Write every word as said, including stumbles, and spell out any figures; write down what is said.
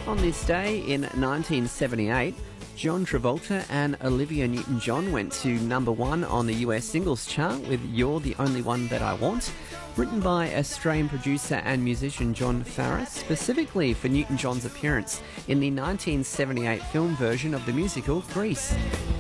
On this day in nineteen seventy-eight, John Travolta and Olivia Newton-John went to number one on the U S singles chart with You're the Only One That I Want, written by Australian producer and musician John Farris, specifically for Newton-John's appearance in the nineteen seventy-eight film version of the musical Grease.